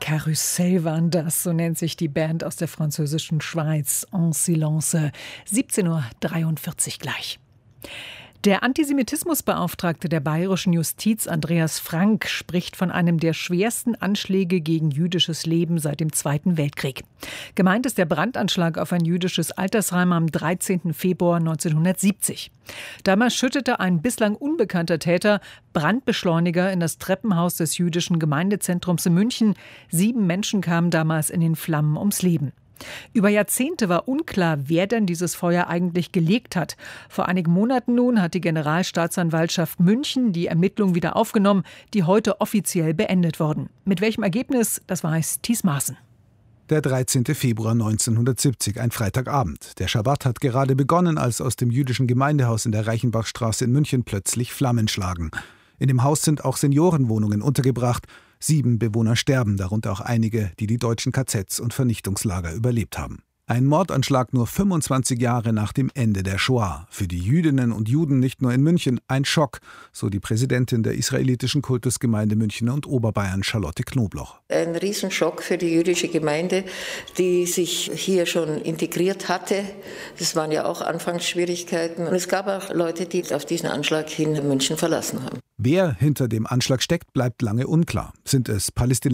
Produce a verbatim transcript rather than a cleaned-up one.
Karussell waren das, so nennt sich die Band aus der französischen Schweiz. En Silence, siebzehn Uhr dreiundvierzig gleich. Der Antisemitismusbeauftragte der bayerischen Justiz, Andreas Frank, spricht von einem der schwersten Anschläge gegen jüdisches Leben seit dem Zweiten Weltkrieg. Gemeint ist der Brandanschlag auf ein jüdisches Altersheim am dreizehnten Februar neunzehnhundertsiebzig. Damals schüttete ein bislang unbekannter Täter Brandbeschleuniger in das Treppenhaus des jüdischen Gemeindezentrums in München. Sieben Menschen kamen damals in den Flammen ums Leben. Über Jahrzehnte war unklar, wer denn dieses Feuer eigentlich gelegt hat. Vor einigen Monaten nun hat die Generalstaatsanwaltschaft München die Ermittlungen wieder aufgenommen, die heute offiziell beendet wurden. Mit welchem Ergebnis, das weiß Thies Maaßen. Der dreizehnte Februar neunzehnhundertsiebzig, ein Freitagabend. Der Schabbat hat gerade begonnen, als aus dem jüdischen Gemeindehaus in der Reichenbachstraße in München plötzlich Flammen schlagen. In dem Haus sind auch Seniorenwohnungen untergebracht. Sieben Bewohner sterben, darunter auch einige, die die deutschen K Zs und Vernichtungslager überlebt haben. Ein Mordanschlag nur fünfundzwanzig Jahre nach dem Ende der Shoah. Für die Jüdinnen und Juden nicht nur in München ein Schock, so die Präsidentin der israelitischen Kultusgemeinde München und Oberbayern, Charlotte Knobloch. Ein Riesenschock für die jüdische Gemeinde, die sich hier schon integriert hatte. Das waren ja auch Anfangsschwierigkeiten. Und es gab auch Leute, die auf diesen Anschlag hin München verlassen haben. Wer hinter dem Anschlag steckt, bleibt lange unklar. Sind es Palästinenser?